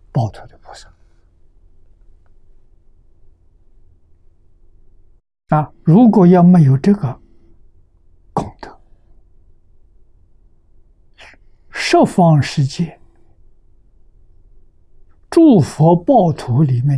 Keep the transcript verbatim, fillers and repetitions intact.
报土的菩萨啊！如果要没有这个功德，十方世界诸佛报土里面